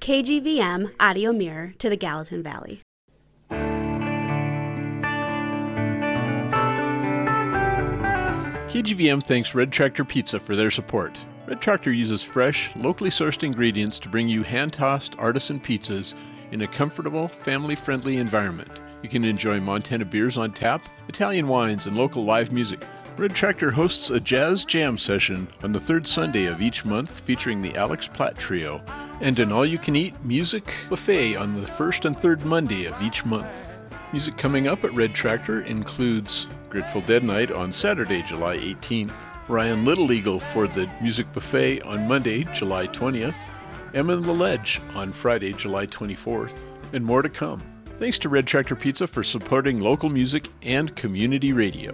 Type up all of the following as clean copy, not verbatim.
KGVM audio mirror to the Gallatin Valley. KGVM thanks Red Tractor Pizza for their support. Red Tractor uses fresh, locally sourced ingredients to bring you hand-tossed artisan pizzas in a comfortable, family-friendly environment. You can enjoy Montana beers on tap, Italian wines, and local live music. Red Tractor hosts a jazz jam session on the third Sunday of each month featuring the Alex Platt Trio, and an all-you-can-eat music buffet on the first and third Monday of each month. Music coming up at Red Tractor includes Grateful Dead Night on Saturday, July 18th, Ryan Little Eagle for the music buffet on Monday, July 20th, Emma and the Ledge on Friday, July 24th, and more to come. Thanks to Red Tractor Pizza for supporting local music and community radio.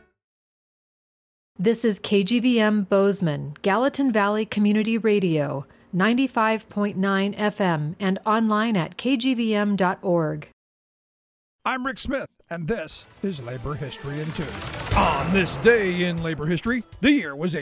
This is KGVM Bozeman, Gallatin Valley Community Radio, 95.9 FM, and online at kgvm.org. I'm Rick Smith, and this is Labor History in 2. On this day in labor history, the year was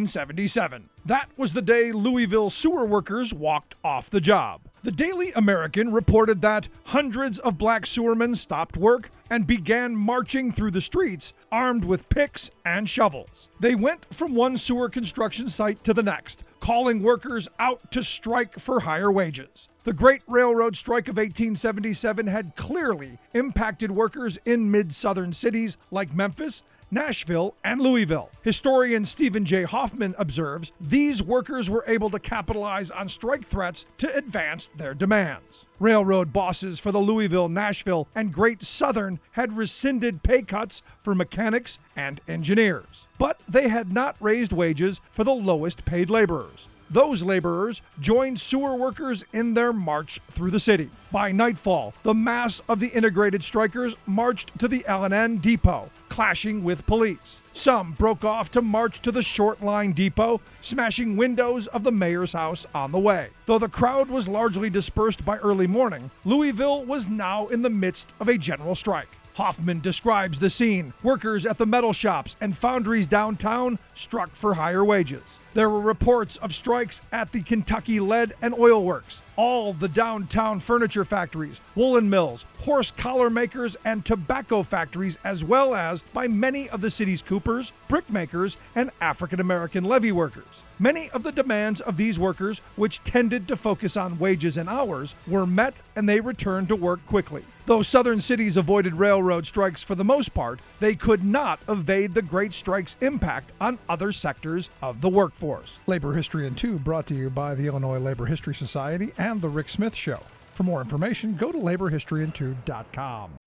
1877. That was the day Louisville sewer workers walked off the job. The Daily American reported that hundreds of black sewermen stopped work and began marching through the streets armed with picks and shovels. They went from one sewer construction site to the next, calling workers out to strike for higher wages. The Great Railroad Strike of 1877 had clearly impacted workers in mid-southern cities like Memphis, Nashville, and Louisville. Historian Stephen J. Hoffman observes these workers were able to capitalize on strike threats to advance their demands. Railroad bosses for the Louisville, Nashville, and Great Southern had rescinded pay cuts for mechanics and engineers, but they had not raised wages for the lowest paid laborers. Those laborers joined sewer workers in their march through the city. By nightfall, the mass of the integrated strikers marched to the L&N depot, clashing with police. Some broke off to march to the Short Line depot, smashing windows of the mayor's house on the way. Though the crowd was largely dispersed by early morning, Louisville was now in the midst of a general strike. Hoffman describes the scene. Workers at the metal shops and foundries downtown struck for higher wages. There were reports of strikes at the Kentucky Lead and Oil Works, all the downtown furniture factories, woolen mills, horse collar makers, and tobacco factories, as well as by many of the city's coopers, brickmakers, and African-American levee workers. Many of the demands of these workers, which tended to focus on wages and hours, were met and they returned to work quickly. Though southern cities avoided railroad strikes for the most part, they could not evade the Great Strike's impact on other sectors of the workforce. Labor History in 2 brought to you by the Illinois Labor History Society and The Rick Smith Show. For more information, go to laborhistoryin2.com.